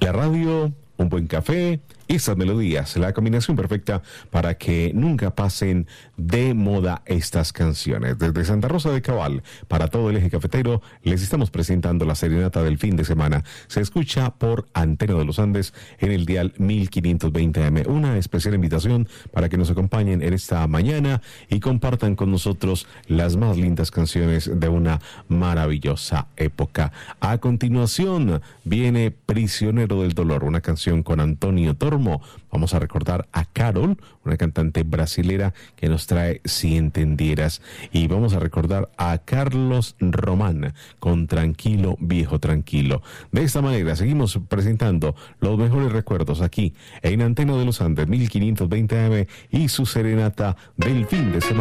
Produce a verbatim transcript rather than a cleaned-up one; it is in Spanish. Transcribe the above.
La radio, un buen café, esas melodías, la combinación perfecta para que nunca pasen de moda estas canciones. Desde Santa Rosa de Cabal, para todo el eje cafetero, les estamos presentando la serenata del fin de semana. Se escucha por Antena de los Andes en el dial mil quinientos veinte A M. Una especial invitación para que nos acompañen en esta mañana y compartan con nosotros las más lindas canciones de una maravillosa época. A continuación viene Prisionero del Dolor, una canción con Antonio Tormo. Vamos a recordar a Carol, una cantante brasilera que nos trae Si Entendieras. Y vamos a recordar a Carlos Román con Tranquilo, Viejo Tranquilo. De esta manera seguimos presentando los mejores recuerdos aquí en Antena de los Andes, mil quinientos veinte A M y su serenata del fin de semana.